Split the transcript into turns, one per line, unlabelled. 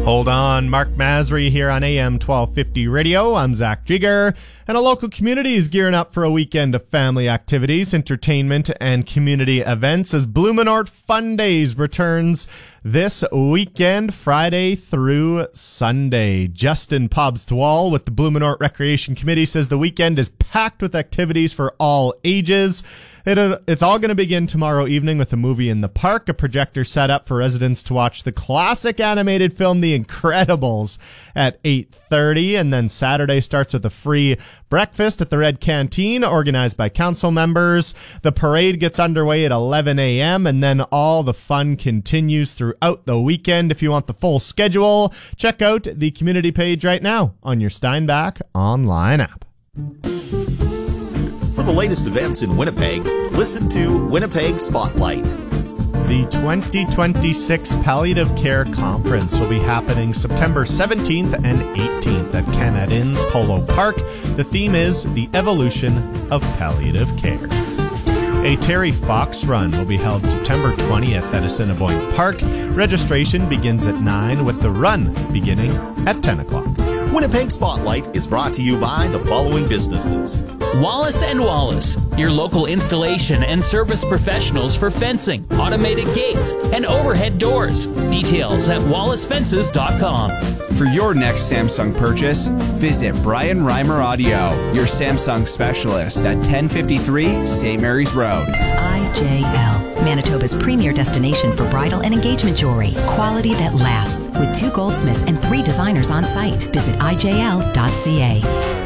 Hold on, Mark Masry here on AM 1250 Radio. I'm Zach Jigger, and a local community is gearing up for a weekend of family activities, entertainment, and community events as Blumenort Fun Days returns this weekend, Friday through Sunday. Justin Pobstwall with the Blumenort Recreation Committee says the weekend is packed with activities for all ages. It's all going to begin tomorrow evening with a movie in the park, a projector set up for residents to watch the classic animated film The Incredibles at 8:30, and then Saturday starts with a free breakfast at the Red Canteen organized by council members. The parade gets underway at 11 a.m., and then all the fun continues throughout the weekend. If you want the full schedule, check out the community page right now on your Steinbach online app.
For the latest events in Winnipeg, listen to Winnipeg Spotlight.
The 2026 Palliative Care Conference will be happening September 17th and 18th at Canadiens Polo Park. The theme is The Evolution of Palliative Care. A Terry Fox Run will be held September 20th at Assiniboine Park. Registration begins at 9 with the run beginning at 10 o'clock.
Winnipeg Spotlight is brought to you by the following businesses.
Wallace & Wallace, your local installation and service professionals for fencing, automated gates, and overhead doors. Details at wallacefences.com.
For your next Samsung purchase, visit Brian Reimer Audio, your Samsung specialist at 1053 St. Mary's Road.
IJL, Manitoba's premier destination for bridal and engagement jewelry. Quality that lasts. With 2 goldsmiths and 3 designers on site. Visit IJL.ca.